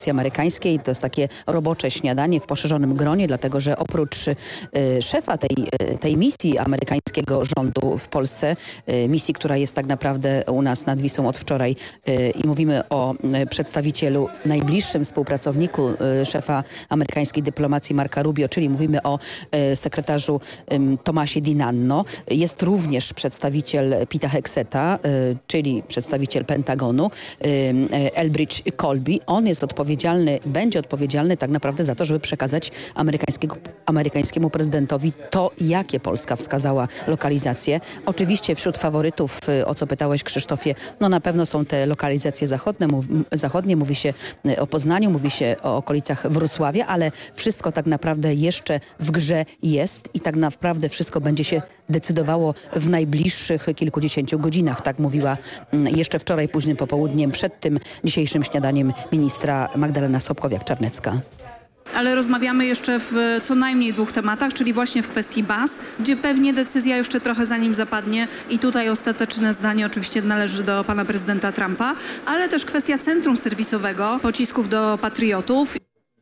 amerykańskiej. To jest takie robocze śniadanie w poszerzonym gronie, dlatego że oprócz szefa tej misji amerykańskiego rządu w Polsce, misji, która jest tak naprawdę u nas nad Wisłą od wczoraj i mówimy o przedstawicielu, najbliższym współpracowniku szefa amerykańskiej dyplomacji Marca Rubio, czyli mówimy o sekretarzu Tomasie DiNanno. Jest również przedstawiciel Pita Hegseta, czyli przedstawiciel Pentagonu, Elbridge Colby. On jest będzie odpowiedzialny tak naprawdę za to, żeby przekazać amerykańskiemu prezydentowi to, jakie Polska wskazała lokalizacje. Oczywiście wśród faworytów, o co pytałeś, Krzysztofie, no na pewno są te lokalizacje zachodnie. Mówi się o Poznaniu, mówi się o okolicach Wrocławia, ale wszystko tak naprawdę jeszcze w grze jest i tak naprawdę wszystko będzie się decydowało w najbliższych kilkudziesięciu godzinach. Tak mówiła jeszcze wczoraj późnym popołudniem przed tym dzisiejszym śniadaniem ministra Magdalena Sobkowiak-Czarnecka. Ale rozmawiamy jeszcze w co najmniej 2 tematach, czyli właśnie w kwestii baz, gdzie pewnie decyzja jeszcze trochę zanim zapadnie i tutaj ostateczne zdanie oczywiście należy do pana prezydenta Trumpa, ale też kwestia centrum serwisowego, pocisków do patriotów.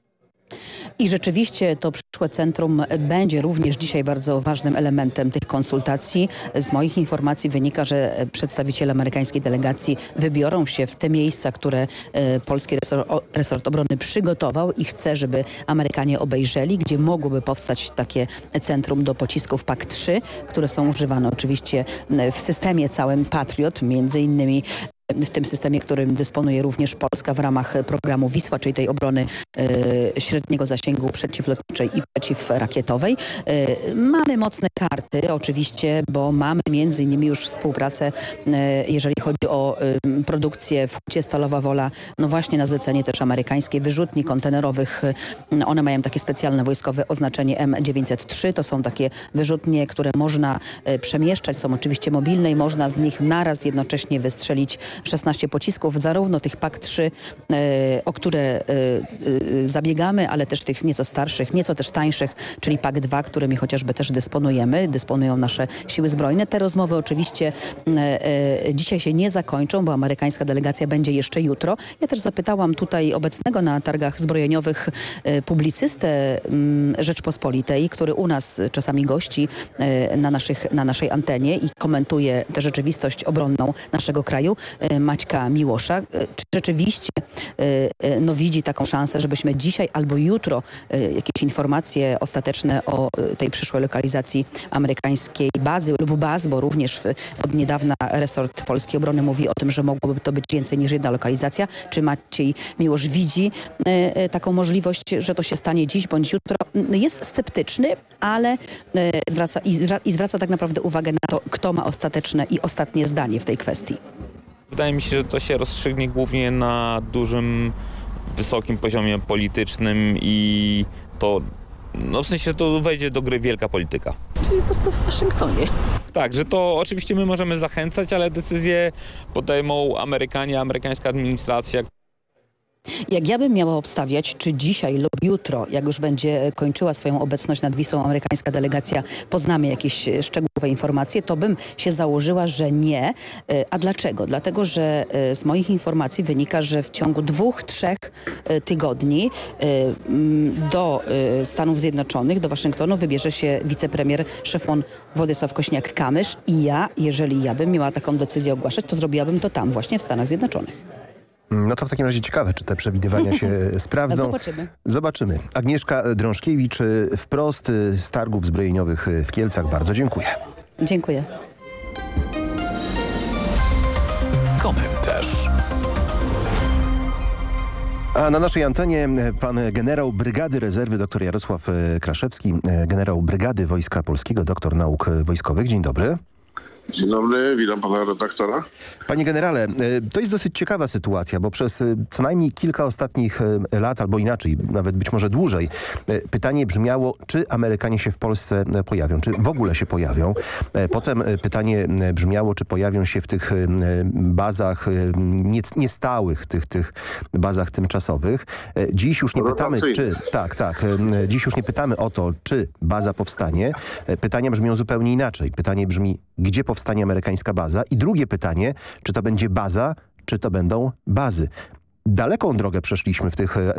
I rzeczywiście to przyszłe centrum będzie również dzisiaj bardzo ważnym elementem tych konsultacji. Z moich informacji wynika, że przedstawiciele amerykańskiej delegacji wybiorą się w te miejsca, które polski resort obrony przygotował i chce, żeby Amerykanie obejrzeli, gdzie mogłoby powstać takie centrum do pocisków PAC-3, które są używane oczywiście w systemie całym Patriot, między innymi w tym systemie, którym dysponuje również Polska w ramach programu Wisła, czyli tej obrony średniego zasięgu przeciwlotniczej i przeciwrakietowej. Mamy mocne karty oczywiście, bo mamy między innymi już współpracę, jeżeli chodzi o produkcję w Hucie Stalowa Wola, no właśnie na zlecenie też amerykańskiej wyrzutni kontenerowych. One mają takie specjalne wojskowe oznaczenie M903. To są takie wyrzutnie, które można przemieszczać, są oczywiście mobilne i można z nich naraz jednocześnie wystrzelić 16 pocisków, zarówno tych PAC-3, o które zabiegamy, ale też tych nieco starszych, nieco też tańszych, czyli PAC-2, którymi chociażby też dysponują nasze siły zbrojne. Te rozmowy oczywiście dzisiaj się nie zakończą, bo amerykańska delegacja będzie jeszcze jutro. Ja też zapytałam tutaj obecnego na targach zbrojeniowych publicystę Rzeczpospolitej, który u nas czasami gości na naszej antenie i komentuje tę rzeczywistość obronną naszego kraju, Maćka Miłosza. Czy rzeczywiście widzi taką szansę, żebyśmy dzisiaj albo jutro jakieś informacje ostateczne o tej przyszłej lokalizacji amerykańskiej bazy lub baz, bo również od niedawna resort polskiej obrony mówi o tym, że mogłoby to być więcej niż jedna lokalizacja. Czy Maciej Miłosz widzi taką możliwość, że to się stanie dziś bądź jutro? Jest sceptyczny, ale zwraca tak naprawdę uwagę na to, kto ma ostateczne i ostatnie zdanie w tej kwestii. Wydaje mi się, że to się rozstrzygnie głównie na dużym, wysokim poziomie politycznym i to, w sensie to wejdzie do gry wielka polityka. Czyli po prostu w Waszyngtonie. Tak, że to oczywiście my możemy zachęcać, ale decyzje podejmą Amerykanie, amerykańska administracja. Jak ja bym miała obstawiać, czy dzisiaj lub jutro, jak już będzie kończyła swoją obecność nad Wisłą amerykańska delegacja, poznamy jakieś szczegółowe informacje, to bym się założyła, że nie. A dlaczego? Dlatego, że z moich informacji wynika, że w ciągu 2-3 tygodni do Stanów Zjednoczonych, do Waszyngtonu wybierze się wicepremier Szymon Władysław Kośniak-Kamysz i jeżeli ja bym miała taką decyzję ogłaszać, to zrobiłabym to tam, właśnie w Stanach Zjednoczonych. No to w takim razie ciekawe, czy te przewidywania się sprawdzą. Zobaczymy. Agnieszka Drążkiewicz wprost z targów zbrojeniowych w Kielcach. Bardzo dziękuję. Dziękuję. Komentarz. A na naszej antenie pan generał Brygady Rezerwy dr Jarosław Kraszewski, generał Brygady Wojska Polskiego, doktor nauk wojskowych. Dzień dobry. Dzień dobry, witam pana redaktora. Panie generale, to jest dosyć ciekawa sytuacja, bo przez co najmniej kilka ostatnich lat, albo inaczej, nawet być może dłużej, pytanie brzmiało, czy Amerykanie się w Polsce pojawią, czy w ogóle się pojawią. Potem pytanie brzmiało, czy pojawią się w tych bazach niestałych, tych bazach tymczasowych. Dziś już nie pytamy, czy... Tak. Dziś już nie pytamy o to, czy baza powstanie. Pytania brzmią zupełnie inaczej. Pytanie brzmi, gdzie powstanie amerykańska baza? I drugie pytanie, czy to będzie baza, czy to będą bazy? Daleką drogę przeszliśmy w tych